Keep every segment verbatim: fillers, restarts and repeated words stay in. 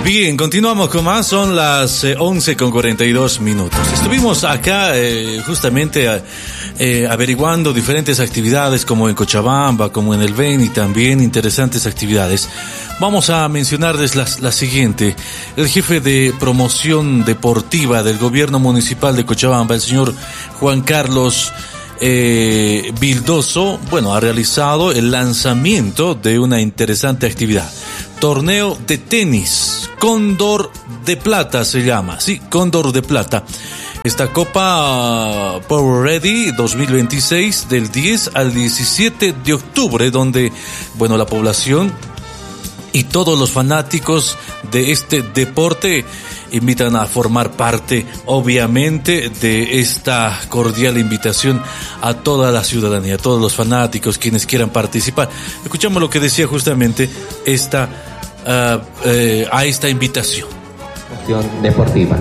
Bien, continuamos con más, son las eh, once con cuarenta y dos minutos. Estuvimos acá eh, justamente eh, averiguando diferentes actividades como en Cochabamba, como en el Beni, también interesantes actividades. Vamos a mencionarles la, la siguiente. El jefe de promoción deportiva del gobierno municipal de Cochabamba, el señor Juan Carlos eh, Vildoso, bueno, ha realizado el lanzamiento de una interesante actividad. Torneo de tenis, Cóndor de Plata se llama, sí, Cóndor de Plata. Esta Copa Power Ready dos mil veintiséis del diez al diecisiete de octubre, donde, bueno, la población y todos los fanáticos de este deporte invitan a formar parte, obviamente, de esta cordial invitación a toda la ciudadanía, a todos los fanáticos, quienes quieran participar. Escuchamos lo que decía justamente esta uh, eh, a esta invitación. Deportiva.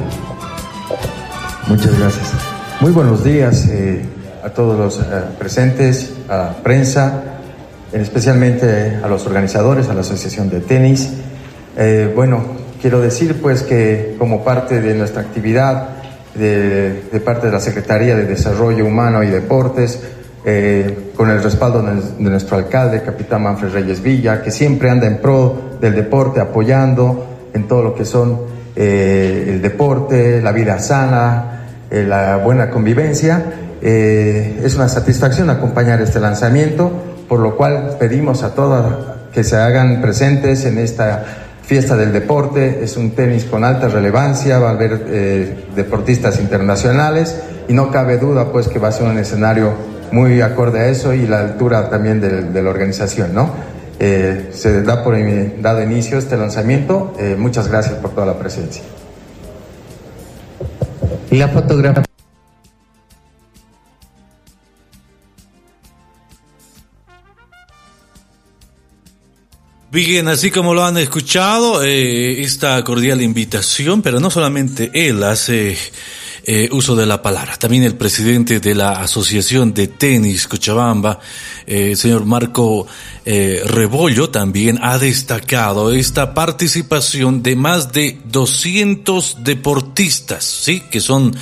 Muchas gracias. Muy buenos días eh, a todos los eh, presentes, a la prensa, especialmente a los organizadores, a la Asociación de Tenis. Eh, bueno, quiero decir pues que como parte de nuestra actividad, de, de parte de la Secretaría de Desarrollo Humano y Deportes, eh, con el respaldo de, de nuestro alcalde, capitán Manfred Reyes Villa, que siempre anda en pro del deporte, apoyando en todo lo que son eh, el deporte, la vida sana, eh, la buena convivencia. Eh, es una satisfacción acompañar este lanzamiento, por lo cual pedimos a todos que se hagan presentes en esta fiesta del deporte. Es un tenis con alta relevancia, va a haber eh, deportistas internacionales y no cabe duda pues que va a ser un escenario muy acorde a eso y la altura también de, de la organización, ¿no? Eh, se da por dado inicio este lanzamiento. Eh, muchas gracias por toda la presencia. Y la fotografía. Bien, así como lo han escuchado, eh, esta cordial invitación, pero no solamente él hace eh, uso de la palabra, también el presidente de la Asociación de Tenis Cochabamba, eh, el señor Marco eh, Rebollo, también ha destacado esta participación de más de doscientos deportistas, sí, que son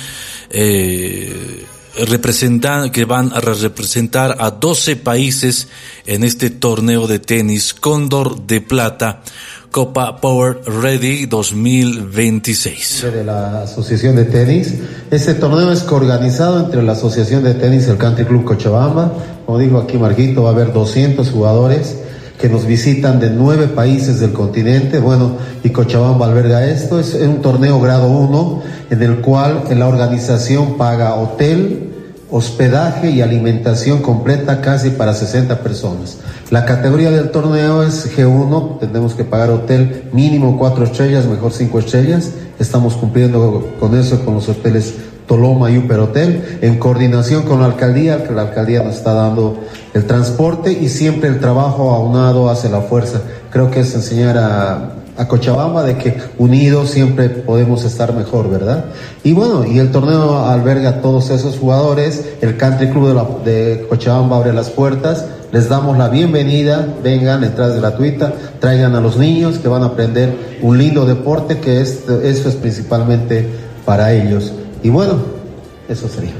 eh, representan, que van a representar a doce países en este torneo de tenis Cóndor de Plata, Copa Power Ready dos mil veintiséis. De la Asociación de Tenis. Este torneo es coorganizado entre la Asociación de Tenis y el Country Club Cochabamba. Como dijo aquí Marquito, va a haber doscientos jugadores que nos visitan de nueve países del continente. Bueno, y Cochabamba alberga esto. Es un torneo grado uno en el cual la organización paga hotel, hospedaje y alimentación completa casi para sesenta personas. La categoría del torneo es G uno, tenemos que pagar hotel mínimo cuatro estrellas, mejor cinco estrellas. Estamos cumpliendo con eso con los hoteles Toloma y Upper Hotel, en coordinación con la alcaldía, que la alcaldía nos está dando el transporte y siempre el trabajo aunado hace la fuerza. Creo que es enseñar a, a Cochabamba de que unidos siempre podemos estar mejor, ¿verdad? Y bueno, y el torneo alberga a todos esos jugadores. El Country Club de, la, de Cochabamba abre las puertas. Les damos la bienvenida, vengan, entrada gratuita, traigan a los niños que van a aprender un lindo deporte, que es, eso es principalmente para ellos. Y bueno, eso sería.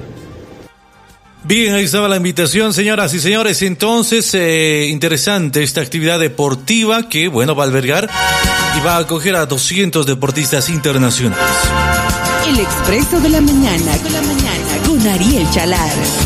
Bien, ahí estaba la invitación, señoras y señores. Entonces, eh, interesante esta actividad deportiva que, bueno, va a albergar y va a acoger a doscientos deportistas internacionales. El Expreso de la Mañana, de la mañana con Ariel Chalar.